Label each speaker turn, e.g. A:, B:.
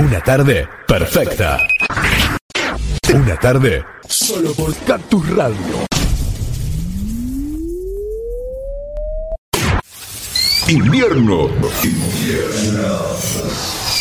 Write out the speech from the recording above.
A: Una tarde perfecta. Una tarde solo por Cactus Radio. Invierno.